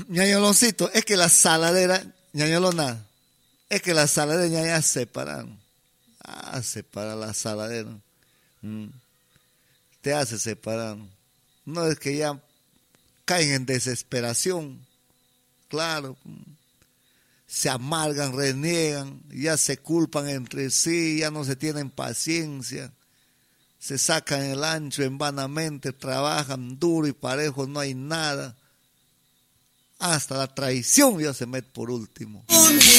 ñañoloncito, es que la saladera, ñañolona, es que la saladera ñaña separan. Separa la saladera. Te hace separar. No es que ya caen en desesperación. Claro. Se amargan, reniegan, ya se culpan entre sí, ya no se tienen paciencia. Se sacan el ancho en vanamente, trabajan duro y parejo, no hay nada. Hasta la traición ya se mete por último.